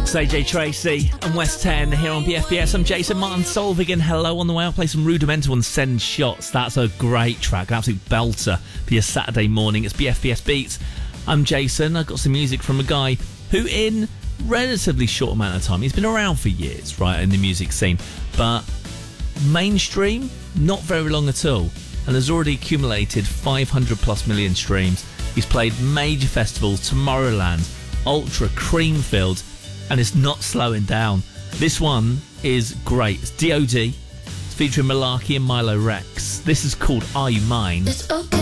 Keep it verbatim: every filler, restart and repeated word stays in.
A J Tracy and West ten here on B F B S. I'm Jason Martin Solvigan. Hello on the way. I'll play some Rudimental and Send Shots. That's a great track, an absolute belter for your Saturday morning. It's B F B S Beats. I'm Jason. I've got some music from a guy who, in relatively short amount of time, he's been around for years, right, in the music scene, but mainstream, not very long at all, and has already accumulated five hundred plus million streams. He's played major festivals, Tomorrowland, Ultra, Creamfield, and it's not slowing down. This one is great. It's D O D. It's featuring Malarkey and Milo Rex. This is called Are You Mine? It's okay.